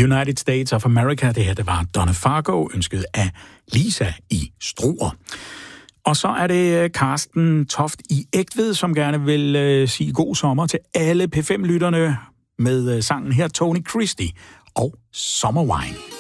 United States of America. Det her, det var Donna Fargo, ønsket af Lisa i Struer. Og så er det Carsten Toft i Egtved, som gerne vil sige god sommer til alle P5-lytterne med sangen her, Tony Christie og Summer Wine.